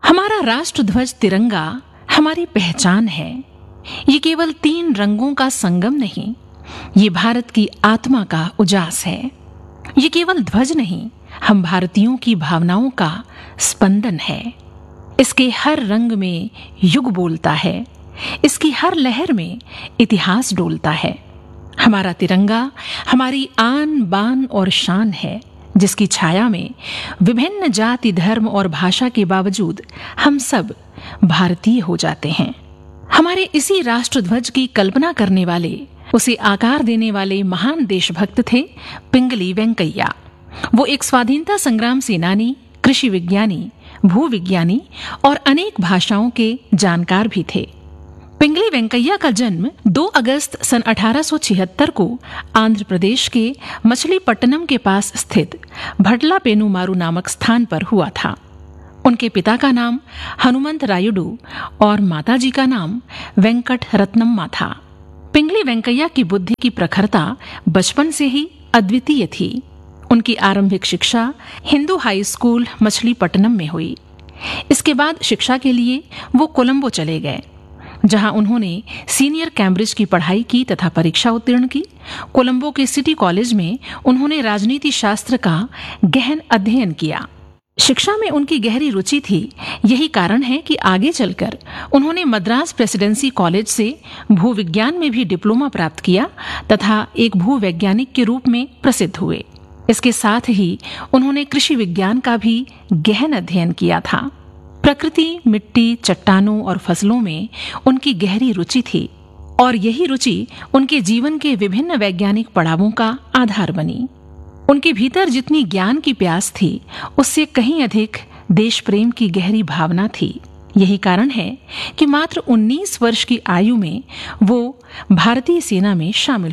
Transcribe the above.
हमारा राष्ट्रध्वज तिरंगा हमारी पहचान है। ये केवल 3 रंगों का संगम नहीं, ये भारत की आत्मा का उजास है। ये केवल ध्वज नहीं, हम भारतीयों की भावनाओं का स्पंदन है। इसके हर रंग में युग बोलता है, इसकी हर लहर में इतिहास डोलता है। हमारा तिरंगा हमारी आन बान और शान है, जिसकी छाया में विभिन्न जाति धर्म और भाषा के बावजूद हम सब भारतीय हो जाते हैं। हमारे इसी राष्ट्रध्वज की कल्पना करने वाले, उसे आकार देने वाले महान देशभक्त थे पिंगली वेंकैया। वो एक स्वाधीनता संग्राम सेनानी, कृषि विज्ञानी, भूविज्ञानी और अनेक भाषाओं के जानकार भी थे। पिंगली वेंकैया का जन्म 2 अगस्त सन 1876 को आंध्र प्रदेश के मछलीपट्टनम के पास स्थित भटला पेनुमारू नामक स्थान पर हुआ था। उनके पिता का नाम हनुमंत रायुडू और माताजी का नाम वेंकट रत्नम्मा था। पिंगली वेंकैया की बुद्धि की प्रखरता बचपन से ही अद्वितीय थी। उनकी आरंभिक शिक्षा हिंदू हाई स्कूल मछलीपट्टनम में हुई। इसके बाद शिक्षा के लिए वो कोलंबो चले गए, जहां उन्होंने सीनियर कैम्ब्रिज की पढ़ाई की तथा परीक्षा उत्तीर्ण की। कोलंबो के सिटी कॉलेज में उन्होंने राजनीति शास्त्र का गहन अध्ययन किया। शिक्षा में उनकी गहरी रुचि थी। यही कारण है कि आगे चलकर उन्होंने मद्रास प्रेसिडेंसी कॉलेज से भूविज्ञान में भी डिप्लोमा प्राप्त किया तथा एक भूवैज्ञानिक के रूप में प्रसिद्ध हुए। इसके साथ ही उन्होंने कृषि विज्ञान का भी गहन अध्ययन किया था। प्रकृति, मिट्टी, चट्टानों और फसलों में उनकी गहरी रुचि थी और यही रुचि उनके जीवन के विभिन्न वैज्ञानिक पड़ावों का आधार बनी। उनके भीतर जितनी ज्ञान की प्यास थी, उससे कहीं अधिक देश प्रेम की गहरी भावना थी। यही कारण है कि मात्र 19 वर्ष की आयु में वो भारतीय सेना में शामिल